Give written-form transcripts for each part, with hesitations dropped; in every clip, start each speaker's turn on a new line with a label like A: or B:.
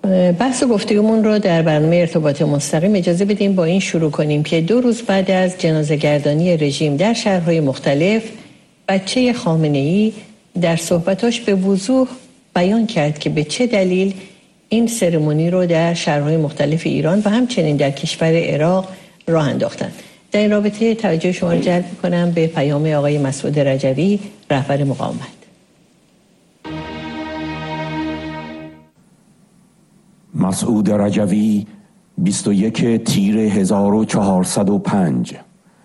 A: بحث گفتگومون رو در برنامه ارتباط مستقیم اجازه بدیم با این شروع کنیم که 2 روز بعد از جنازه‌گردانی رژیم در شهرهای مختلف، بچه خامنه‌ای در صحبتاش به وضوح بیان کرد که به چه دلیل این سرمونی رو در شهرهای مختلف ایران و همچنین در کشور عراق راه انداختند. در این رابطه توجه شما رو جلب می‌کنم به پیام آقای مسعود رجوی، رهبر مقاومت.
B: مسعود رجوی، 21 تیر 1405.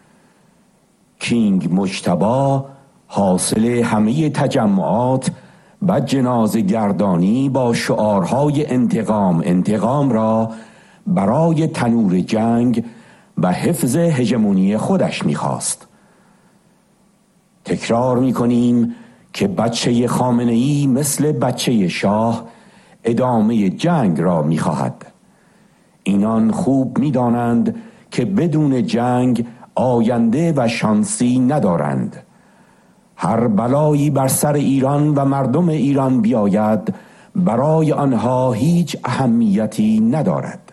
B: کینگ مجتبی حاصل همه تجمعات و جنازه گردانی با شعارهای انتقام را برای تنور جنگ و حفظ هژمونی خودش می‌خواست. تکرار می‌کنیم که بچه خامنه‌ای مثل بچه شاه ادامه جنگ را می‌خواهد. اینان خوب می‌دانند که بدون جنگ آینده و شانسی ندارند. هر بلایی بر سر ایران و مردم ایران بیاید برای آنها هیچ اهمیتی ندارد.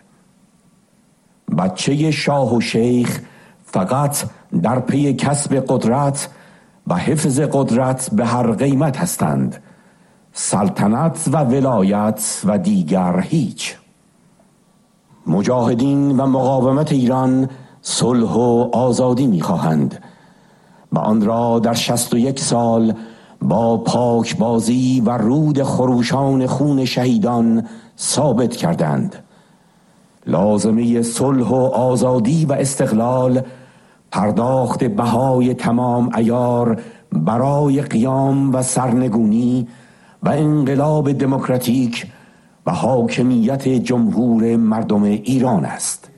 B: بچه شاه و شیخ فقط در پی کسب قدرت و حفظ قدرت به هر قیمت هستند. سلطنت و ولایت و دیگر هیچ. مجاهدین و مقاومت ایران صلح و آزادی می‌خواهند و آن را در 61 سال با پاکبازی و رود خروشان خون شهیدان ثابت کردند. لازمه صلح و آزادی و استقلال پرداخت بهای تمام عیار برای قیام و سرنگونی و انقلاب دموکراتیک و حاکمیت جمهور مردم ایران است.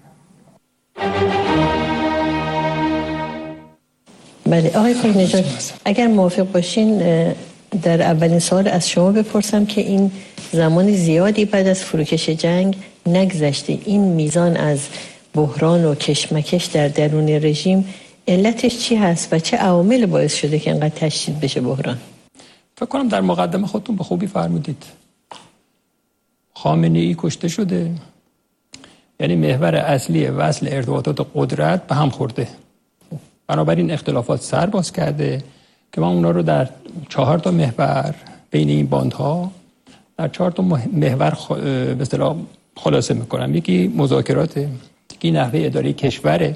A: بله آقای پورنژاد، اگر موافق باشین در اولین سوال از شما بپرسم که این زمان زیادی بعد از فروکش جنگ نگذشته، این میزان از بحران و کشمکش در درون رژیم علتش چی هست و چه عوامل باعث شده که انقدر تشدید بشه بحران؟
C: فکر کنم در مقدمه خودتون به خوبی فرمودید. خامنه‌ای کشته شده، یعنی محور اصلی وصل ارتباطات قدرت به هم خورده. بنابراین اختلافات سر باز کرده که من اونا رو در 4 تا محور بین این باندها در 4 تا محور به اصطلاح خلاصه میکنم. یکی مذاکراته، یکی نحوه اداره کشوره،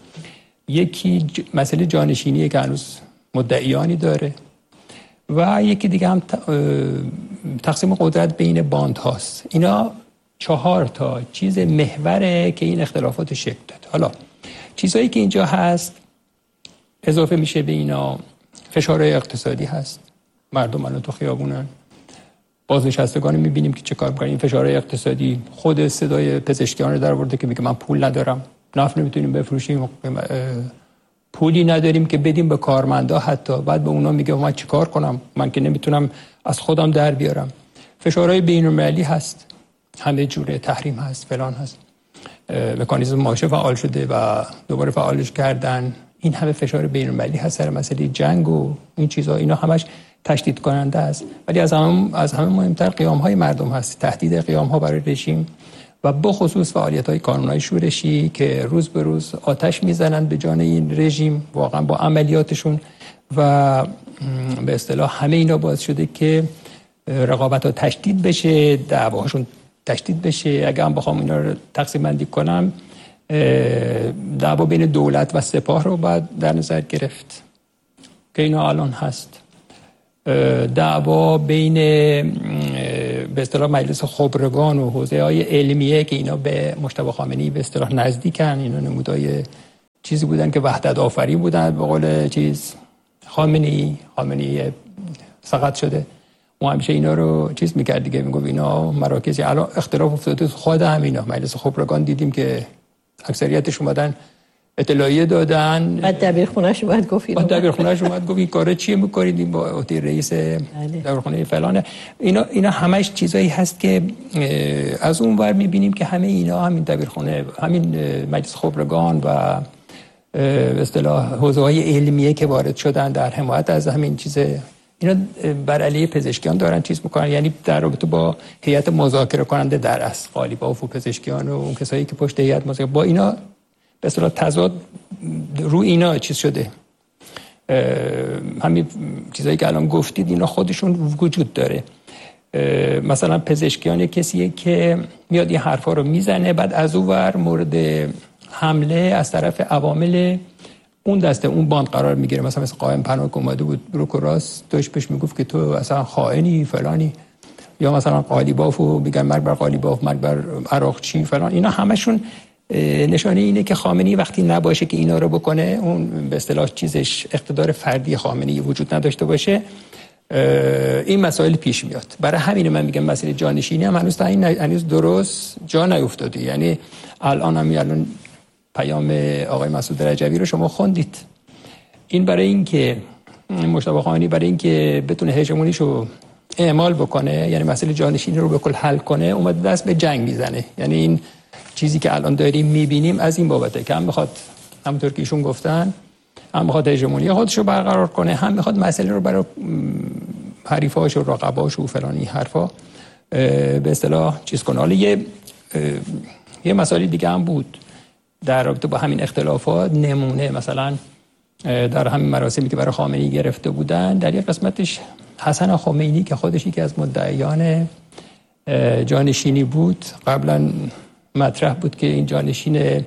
C: یکی مسئله جانشینیه که هنوز مدعیانی داره و یکی دیگه هم تقسیم قدرت بین باند هاست. اینا 4 تا چیز محوره که این اختلافات شکل داد. حالا چیزهایی که اینجا هست اضافه میشه به اینا، فشارهای اقتصادی هست، مردم الان تو خیابونن، بازنشستگان میبینیم که چه کار میکنن. این فشارهای اقتصادی خود صدای پزشکیان رو در آورده که میگه من پول ندارم، نفت نمیتونیم بفروشیم، پولی نداریم که بدیم به کارمندا، حتی بعد به اونا میگه من چیکار کنم، من که نمیتونم از خودم در بیارم. فشارهای بین‌المللی هست، همه جوره، تحریم هست، فلان هست، مکانیزم ماشه فعال شده و دوباره فعالش کردن. این همه فشار بین‌المللی هست سر مسئله جنگ و این چیزا، اینا همش تشدید کننده است. ولی از همه مهمتر قیام‌های مردم هست، تهدید قیام‌ها برای رژیم و بخصوص فعالیت‌های کانون‌های شورشی که روز به روز آتش میزنن به جان این رژیم، واقعا با عملیاتشون و به اصطلاح همه اینا باعث شده که رقابت‌ها تشدید بشه، دعواهاشون تشدید بشه. اگه هم بخوام اینا رو تقسیم بندی کنم، دعوا بین دولت و سپاه رو باید در نظر گرفت که اینا الان هست. دعوا بین به اصطلاح مجلس خبرگان و حوزه‌های علمیه که اینا به مجتبی خامنه‌ای به اصطلاح نزدیکن، اینا نمودای چیزی بودن که وحدت آفرین بودن به قول خامنه‌ای سقط شده. ما همیشه اینا رو میکرد دیگه، میگفت اینا مراکزی. الان اختلاف افتاده خود همینا. مجلس خبرگان دیدیم که اکثریتش اومدن اطلاعیه دادن، بعد
A: دبیرخونه‌اش اومد گفت
C: این کارا چیه می‌کنید با عهده رئیس دبیرخونه فلانه. اینا همش چیزایی هست که از اون ور می‌بینیم که همه اینا، همین دبیرخونه، همین مجلس خبرگان و به اصطلاح حوزه‌های علمیه که وارد شدن در حمایت از همین چیز، اینا بر علیه پزشکیان دارن چیز میکنن، یعنی در رابطه با هیئت مذاکره کننده در اصل قالیباف و پزشکیان و اون کسایی که پشت هیئت مذاکره با اینا به اصطلاح تضاد رو اینا چیز شده. همین چیزایی که الان گفتید اینا خودشون وجود داره. مثلا پزشکیان کسیه که میاد این حرفا رو میزنه، بعد از اون ور مورد حمله از طرف عوامل اون دسته اون باند قرار میگیره. مثلا قائم پناه که اومده بود بروک راست داشت بهش میگفت که تو اصلا خائنی فلانی، یا مثلا قالیبافو میگن مرگ بر قالیباف، مرگ بر عراقچی فلان. اینا همشون نشانه اینه که خامنه‌ای وقتی نباشه که اینا رو بکنه، اون به اصطلاح چیزش اقتدار فردی خامنه‌ای وجود نداشته باشه، این مسائل پیش میاد. برای همین من میگم مسئله جانشینی هم هنوز درست جا نیفتاده. یعنی الان پیام آقای مسعود رجوی رو شما خوندید. این برای اینکه مجتبی خامنه‌ای برای اینکه بتونه هژمونیشو اعمال بکنه، یعنی مسئله جانشینی رو به کل حل کنه، اومده دست به جنگ میزنه. یعنی این چیزی که الان داریم میبینیم از این بابته که هم میخواد همونطور که ایشون گفتن، هم میخواد هژمونی خودشو برقرار کنه، هم میخواد مسئله رو برای حریفاش و رقباش و فلان این حرفا به اصطلاح چیز کنه. حالا یه مسئله دیگه هم بود در رابطه با همین اختلافات. نمونه مثلا در همین مراسمی که برای خامنه‌ای گرفته بودن، در یک قسمتش حسن خمینی که خودش یکی از مدعیان جانشینی بود، قبلا مطرح بود که این جانشین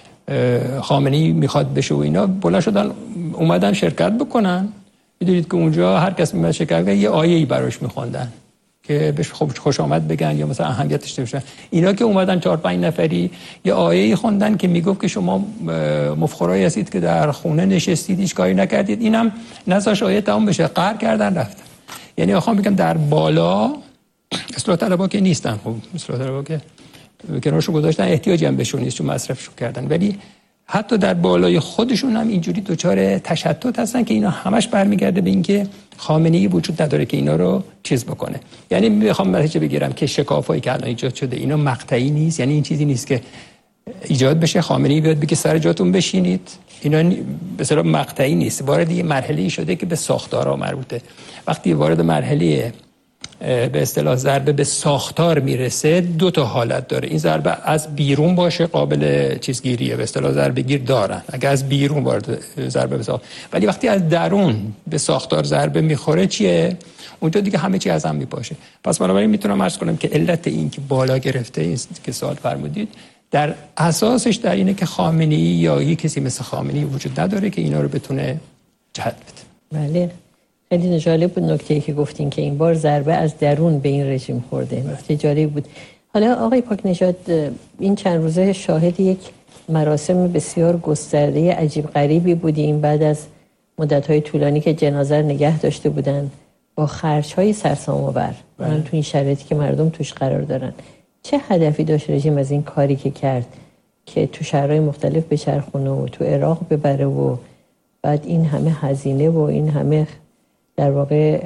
C: خامنه‌ای میخواد بشه و اینا، بلند شدن اومدن شرکت بکنن. میدونید که اونجا هر کس میاد شرکت کنه یه آیه‌ای براش میخوندن که بهش خوش آمد بگن یا مثلا اهمیتش داشته باشن. اینا که اومدن 4-5 نفری یه آیه‌ای خوندن که میگفت که شما مفخرایی هستید که در خونه نشستید هیچ کاری نکردید. اینم نذاش آیه تمام بشه، قهر کردن رفتن. یعنی آخوام میگم در بالا اصلاح طلبا که نیستن، خب اصلاح طلبا که کنارشون گذاشتن، احتیاجی هم بهشون نیست چون مصرفشون کردن، ولی حتی در بالای خودشون هم اینجوری دوچار تشتت هستن که اینا همش برمیگرده به اینکه خامنه‌ای وجود نداره که اینا رو چیز بکنه. یعنی میخوام نتیجه بگیرم که شکافایی که الان ایجاد شده اینا مقطعی نیست، یعنی این چیزی نیست که ایجاد بشه خامنه‌ای بیاد بگه سر جاتون بشینید. اینا به اصطلاح مقطعی نیست، وارد یه مرحله‌ای شده که به ساختارها مربوطه. وقتی وارد مرحله به اصطلاح ضربه به ساختار میرسه، 2 تا حالت داره. این ضربه از بیرون باشه قابل چیزگیریه، به اصطلاح ضربه گیر دارن اگه از بیرون وارد ضربه بشه، ولی وقتی از درون به ساختار ضربه میخوره چیه؟ اونجا دیگه همه چی از هم میپاشه. پس بنابراین میتونم عرض کنم که علت این که بالا گرفته این که سوال فرمودید در اساسش در اینه که خامنه‌ای یا یک کسی مثل خامنه‌ای وجود نداره که اینا رو بتونه جهت بده.
A: بله، خیلی جالب بود نکته‌ای که گفتین که این بار ضربه از درون به این رژیم خورده. نکته جالب بود. حالا آقای پاکنژاد، این چند روزه شاهد یک مراسم بسیار گسترده عجیب غریبی بودیم بعد از مدت‌های طولانی که جنازه نگه داشته بودن با خرج‌های سرسام‌آور، من تو این شرایطی که مردم توش قرار دارن. چه هدفی داشت رژیم از این کاری که کرد که تو شهرهای مختلف بچرخونه و تو عراق ببره و بعد این همه هزینه و این همه در واقع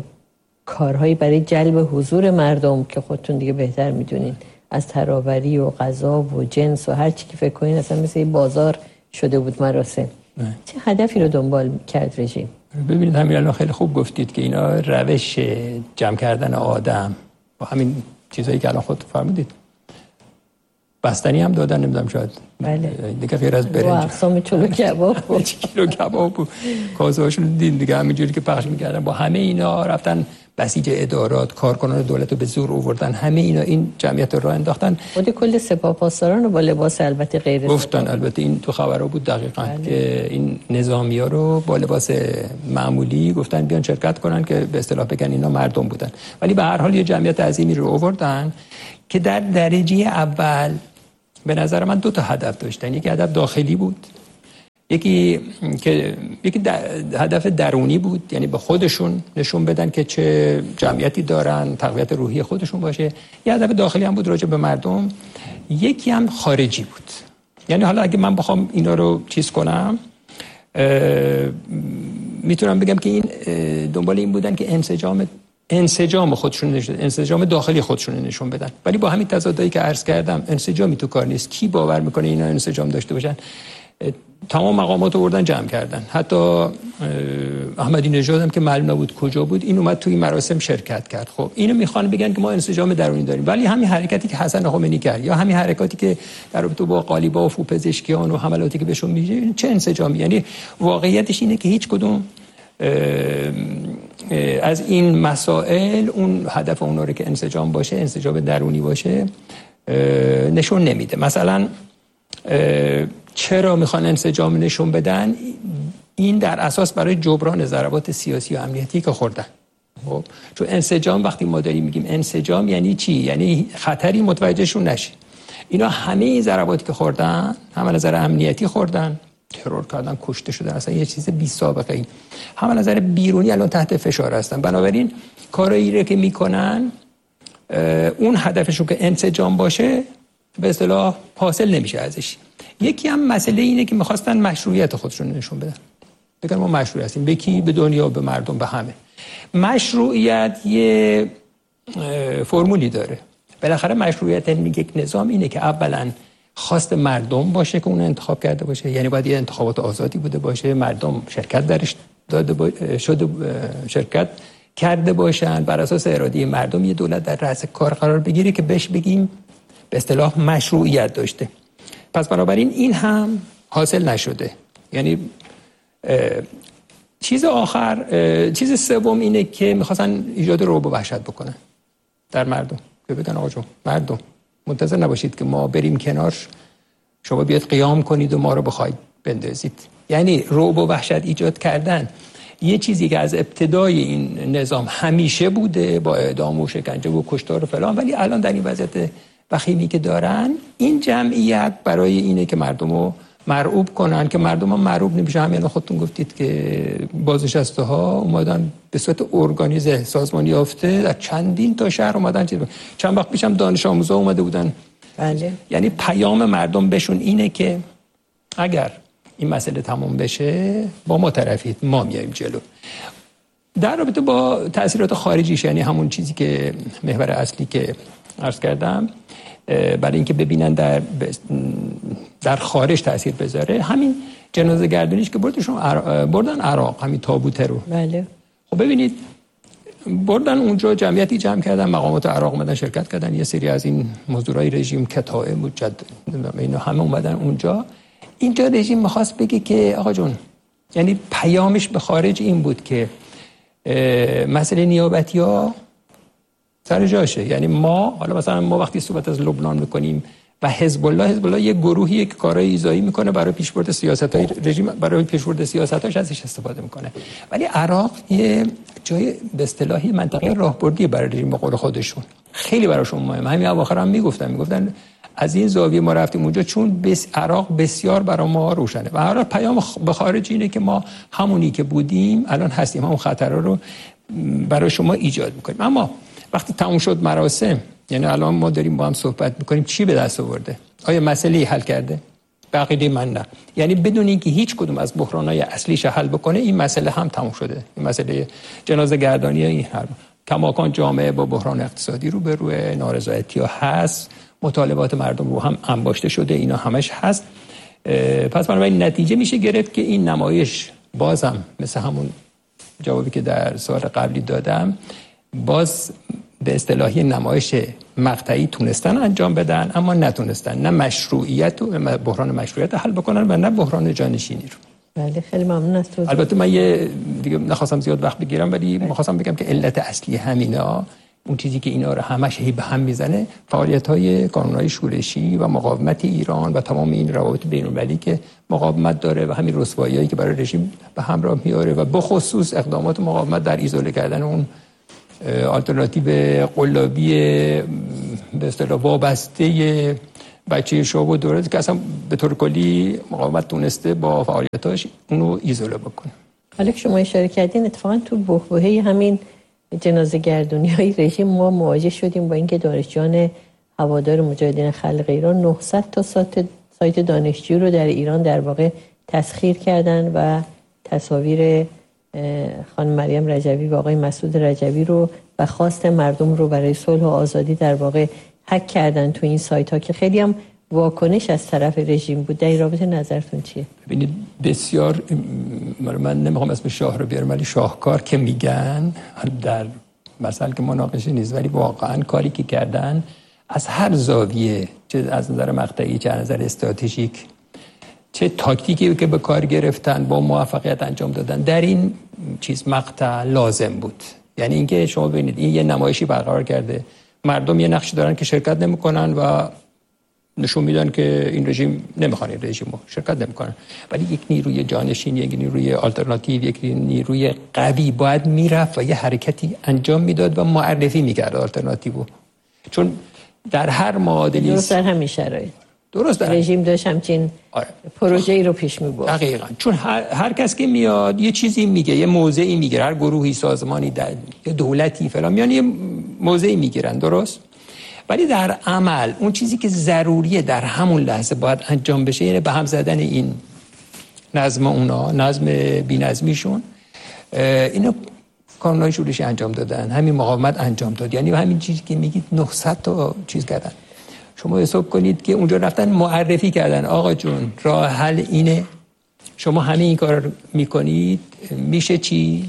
A: کارهایی برای جلب حضور مردم که خودتون دیگه بهتر میدونین، از تراوری و غذا و جنس و هر چی که فکر کنین اصلا مثل یه بازار شده بود مراسم. چه هدفی رو دنبال کرد رژیم؟
C: ببینید همین الان خیلی خوب گفتید که اینا روش جمع کردن آدم با همین چیزایی که الان خودتون فرمودید، بستنی هم دادن، نمیدونم شاید
A: بله
C: دیگه غیر از برنج و
A: اقسام چلو کباب
C: کیلو کباب و کاسه‌هاشون دیگه همینجوری که پخش می‌کردن، با همه اینا رفتن بسیج ادارات، کارکنان دولت رو به زور آوردن، همه اینا این جمعیت رو راه انداختن.
A: خود کل سپاهپاسداران رو با لباس البته غیر
C: گفتن، البته این تو خبرها بود دقیقاً که این نظامی‌ها رو با لباس معمولی گفتن بیان شرکت کنن که به اصطلاح بگن اینا مردم بودن، ولی به هر حال یه جمعیت عظیمی رو آوردن که در درجه اول به نظر من 2 تا هدف داشتن. یکی هدف داخلی بود، یکی هدف درونی بود، یعنی به خودشون نشون بدن که چه جمعیتی دارن، تقویت روحی خودشون باشه. یه هدف داخلی هم بود راجع به مردم، یکی هم خارجی بود. یعنی حالا اگه من بخوام اینا رو چیز کنم، میتونم بگم که این دنبال این بودن که انسجام خودشون انسجام داخلی خودشون نشون بدن، ولی با همین تضادایی که عرض کردم انسجامی تو کار نیست. کی باور میکنه اینا انسجام داشته باشن؟ تمام مقامات رو بردن جمع کردن. حتی احمدی نژاد هم که معلوم نبود کجا بود، این اومد توی این مراسم شرکت کرد. خب اینو میخوان بگن که ما انسجام درونی داریم، ولی همین حرکتی که حسن خمینی کرد یا همین حرکاتی که در رابطه با قالیباف و پزشکیان و حملاتی که بهشون میشه، چه انسجامی؟ یعنی واقعیتش اینه که هیچ کدوم از این مسائل اون هدف اونا رو که انسجام باشه، انسجام درونی باشه، نشون نمیده. مثلا چرا میخوان انسجام نشون بدن؟ این در اساس برای جبران ضربات سیاسی و امنیتی که خوردن. خب چون انسجام، وقتی ما داریم میگیم انسجام یعنی چی؟ یعنی خطری متوجهشون نشه. اینا همه ضرباتی که خوردن، هم از نظر امنیتی خوردن، ترور کردن، کشته شدن، اصلا یه چیز بی سابقه ای. هم از نظر بیرونی الان تحت فشار هستن. بنابراین کارایی رو که میکنن، اون هدفشون که انسجام باشه به اصطلاح حاصل نمیشه ازش. یکی هم مسئله اینه که میخواستن مشروعیت خودشون نشون بدن، بگن ما مشروع هستیم. به کی؟ به دنیا، به مردم، به همه. مشروعیت یه فرمولی داره. بالاخره مشروعیت یک نظام اینه که اولا خواست مردم باشه که اون انتخاب کرده باشه، یعنی باید یه انتخابات آزادی بوده باشه، مردم شرکت درش شرکت کرده باشن، بر اساس اراده مردم یه دولت در رأس کار قرار بگیره که بهش بگیم به اصطلاح مشروعیت داشته. پس بنابراین این هم حاصل نشده. یعنی چیز سوم اینه که میخواستن ایجاد رعب و وحشت بکنن در مردم، که بگن آقا جون مردم منتظر نباشید که ما بریم کنار، شما بیاد قیام کنید و ما رو بخواید بندازید. یعنی رعب و وحشت ایجاد کردن یه چیزی که از ابتدای این نظام همیشه بوده، با اعدام و شکنجه و کشتار و فلان، ولی الان در این وضعیت وخیمی که دارن، این جمعیت برای اینه که مردم رو مرعوب کنن، که مردم هم مرعوب نمیشه. همین خودتون گفتید که بازنشسته ها اومدن به صورت ارگانیزه سازمانی یافته در چندین تا شهر اومدن. چند وقت پیشم دانش آموزا اومده بودن.
A: بله.
C: یعنی پیام مردم بهشون اینه که اگر این مسئله تموم بشه با ما طرفید، ما میایم جلو. در رابطه با تأثیرات خارجیش، یعنی همون چیزی که محور اصلی که عرض کردم، برای اینکه ببینن در خارج تأثیر بذاره، همین جنازه گردونیش که بردن عراق، همین تابوته رو.
A: بله.
C: خب ببینید بردن اونجا، جمعیتی جمع کردن، مقامات عراق اومدن شرکت کردن، یه سری از این مزدورای رژیم کتائب مجدد اینا همه اومدن اونجا. اینجا رژیم می‌خواست بگه که آقا جون، یعنی پیامش به خارج این بود که مسئله نیابتی‌ها سر جاشه. یعنی حالا مثلا ما وقتی صحبت از لبنان میکنیم و حزب الله یه گروهیه که کارهای ایذایی میکنه برای پیشبرد سیاست‌های رژیم، برای پیشبرد سیاستاش ازش استفاده میکنه. ولی عراق یه جای به اصطلاحی منطقه راهبردی برای رژیم، به قول خودشون خیلی براشون مهمه. همین اواخر هم میگفتن از این زاویه ما رفتیم اونجا چون عراق بسیار برای ما روشنه. و هر پیام به خارج اینه که ما همونی که بودیم الان هستیم، همون خطرها رو برای شما ایجاد میکنیم. اما وقتی تموم شد مراسم، یعنی الان ما داریم با هم صحبت میکنیم، چی به دست آورده؟ آیا مسئله حل کرده؟ بقیه من نه. یعنی بدون اینکه هیچ کدوم از بحران‌های اصلیش حل بکنه، این مسئله هم تموم شده. این مسئله جنازه گردانی این هر کماکان جامعه با بحران اقتصادی روبروه، نارضایتی‌ها هست، مطالبات مردم رو هم انباشته شده، اینا همش هست. پس بنابراین نتیجه میشه گرفت که این نمایش بازم مثل همون جوابی که در سوال قبلی دادم، باز به اصطلاحی نمایش مقطعی تونستن انجام بدن، اما نتونستن نه مشروعیت و بحران مشروعیت حل بکنن و نه بحران جانشینی رو.
A: بله خیلی ممنون از توضیح.
C: البته من دیگه نخواستم زیاد وقت بگیرم، ولی می‌خواستم بگم که علت اصلی همینا، اون چیزی که اینا رو همش به هم میزنه، فعالیت‌های کانون‌های شورشی و مقاومت ایران و تمام این روابط بین‌المللی که مقاومت داره و همین رسوایی‌هایی که برای رژیم به همراه میاره و به خصوص اقدامات مقاومت در ایزوله کردن اون آلترناتیو قلابی به اصطلاح وابسته بچه شاه و دولت که اصلا به طور کلی مقاومت تونسته با فعالیتاش اونو ایزوله بکنه.
A: حالا که شما اشاره کردین، اتفاقا تو بحبوحه همین جنازه گردونی های رژیم ما مواجه شدیم با اینکه دانشجویان هوادار مجاهدین خلق ایران 900 تا سایت دانشجو رو در ایران در واقع تسخیر کردن و تصاویر خانم مریم رجوی و آقای مسعود رجوی رو و خواست مردم رو برای صلح و آزادی در واقع هک کردن تو این سایت ها که خیلی هم واکنش از طرف رژیم بود. در این رابطه نظرتون چیه؟
C: ببینید بسیار، من نمیخوام اسم شاه رو بیارم ولی شاهکار که میگن در مثلا که مناقشه نیست، ولی واقعا کاری که کردن از هر زاویه، چه از نظر مقطعی چه از نظر استراتژیک، چه تاکتیکی که به کار گرفتن، با موفقیت انجام دادن در این چیز مقطع لازم بود. یعنی اینکه شما ببینید این یه نمایشی برقرار کرده، مردم یه نقشی دارن که شرکت نمیکنن و نشون میدن که این رژیم نمیخوان، این رژیمو شرکت نمیکنن، ولی یک نیروی جانشین، یک نیروی آلترناتیو، یک نیروی قوی باید میرفت و یه حرکتی انجام میداد و معرفی میکرد آلترناتیو. چون در هر معادلی
A: درست در همین شرایط
C: درست در
A: رژیم داشت همچین پروژه‌ای رو پیش می‌برد.
C: دقیقاً. چون هر کس که میاد یه چیزی میگه، یه موضعی میگیره، هر گروهی، سازمانی، یا دولتی فلان میان یه موضعی میگیرن، درست؟ ولی در عمل اون چیزی که ضروریه در همون لحظه باید انجام بشه، یعنی به هم زدن این نظم اونا، نظم بی‌نظمیشون، اینو کانون‌های شورشی انجام دادن، همین مقاومت انجام داد. یعنی همین چیزی که میگید 900 تا چیز کردن. شما حساب کنید که اونجا رفتن معرفی کردن آقا جون راه حل اینه، شما همین این کار رو میکنید، میشه چی؟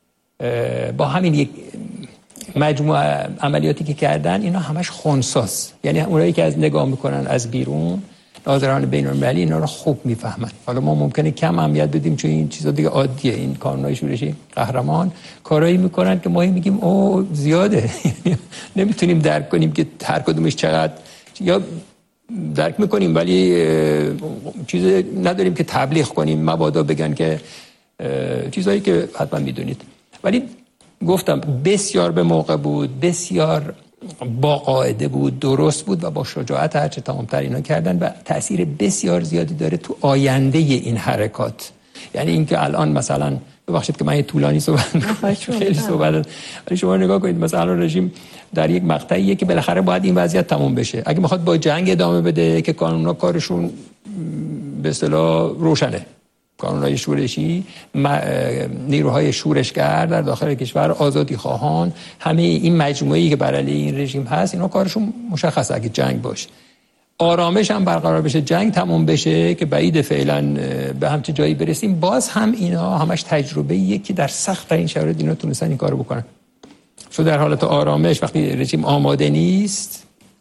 C: با همین یک مجموعه عملیاتی که کردن، اینا همش خنثاست. یعنی اونایی که از نگاه میکنن از بیرون، ناظران بین‌المللی اینا رو خوب میفهمن. حالا ما ممکنه کم اهمیت بدیم چون این چیزا دیگه عادیه، این کانون‌های شورشی قهرمان کارایی میکنن که ما میگیم او زیاده. نمیتونیم درک کنیم که هر کدومش چقدر، یا درک میکنیم ولی چیز نداریم که تبلیغ کنیم، مبادا بگن که چیزایی که حتما میدونید. ولی گفتم بسیار به موقع بود، بسیار با قاعده بود، درست بود و با شجاعت هرچه تمام‌تر اینا کردن و تأثیر بسیار زیادی داره تو آینده این حرکات. یعنی اینکه الان مثلا، ببخشید که من طولانی خیلی صحبت، ولی شما نگاه کنید مثلا رژیم در یک مقطعیه که بالاخره باید این وضعیت تموم بشه. اگه میخواد با جنگ ادامه بده که قانونا کارشون به اصطلاح روشنه، قانونهای شورشی، نیروهای شورشگر در داخل کشور، آزادی خواهان، همه این مجموعه‌ای که بر علیه این رژیم هست، اینا کارشون مشخصه. اگه جنگ باشه، آرامش هم برقرار بشه، جنگ تموم بشه که بعید فعلا به همچین جایی برسیم، باز هم اینا همش تجربه‌ایه که در سخت ترین شرایط اینا تونستن این کارو بکنن. چون در حالت آرامش وقتی رژیم آماده نیست،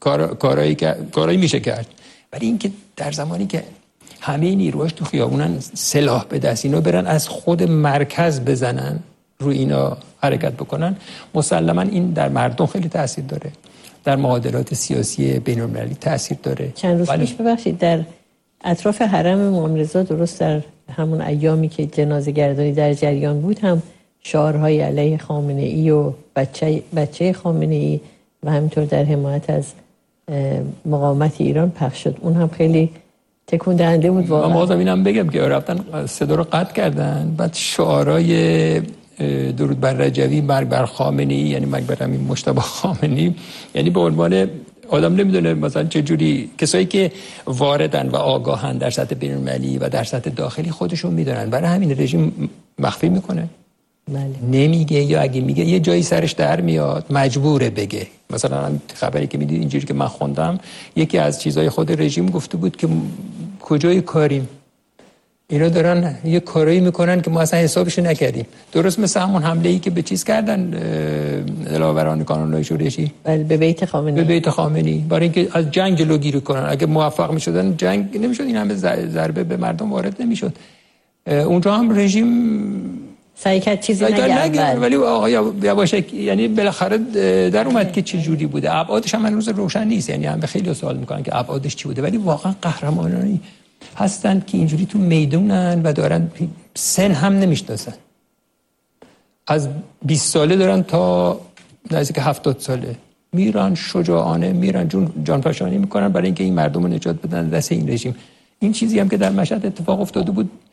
C: کارایی میشه کرد، ولی اینکه در زمانی که همه نیروهاش تو خیابونن، سلاح به دست، اینا برن از خود مرکز بزنن، روی اینا حرکت بکنن، مسلما این در مردم خیلی تاثیر داره، در معادلات سیاسی بین‌المللی تاثیر داره.
A: چند روز پیش ببخشید در اطراف حرم امام رضا، درست در همون ایامی که جنازه گردانی در جریان بود، هم شعارهای علیه خامنه‌ای و بچه خامنه‌ای و همینطور در حمایت از مقاومت ایران پخش شد. اون هم خیلی تکون دهنده بود واقعا.
C: من بازم اینم بگم که رفتن صدا رو قطع کردن، بعد شعارهای درود بر رجوی، مرگ بر خامنه‌ای، یعنی مرگ بر همین مجتبی خامنه‌ای، یعنی به عنوان آدم نمیدونه مثلا چه جوری کسایی که واردن و آگاهن در سطح بین‌المللی و در سطح داخلی خودشون میدونن، برای همین رژیم مخفی میکنه.
A: بله.
C: نمیگه، یا اگه میگه یه جایی سرش در میاد مجبوره بگه. مثلا خبری که میدید اینجوری که من خوندم، یکی از چیزای خود رژیم گفته بود که کجای کاریم، اینا دارن یه کارایی میکنن که ما اصلا حسابشو نکردیم. درست مثل همون حمله‌ای که به چیز کردن دلاوران کانون‌های شورشی،
A: بله، به بیت خامنه‌ای،
C: به بیت خامنه‌ای، برای اینکه از جنگ جلوگیری کنن. اگه موفق میشدن جنگ نمیشد، این همه ضربه به مردم وارد نمیشد. اونجا هم رژیم
A: سعی کرد چیزی نگه،
C: ولی آقا یواشک، یعنی بالاخره در اومد که چه جوری بوده. ابعادش هم هنوز روشن نیست، یعنی هم خیلی سوال میکنن که ابعادش چی بوده، ولی واقعا قهرمانانی هستن که اینجوری تو میدونن و دارن سن هم نمیشناسن، از 20 ساله دارن تا نزدیک 70 ساله میرن، شجاعانه میرن، جانفشانی میکنن برای اینکه این مردم رو نجات بدن دست این رژیم. این چیزی هم که در مشهد اتفاق افتاده بود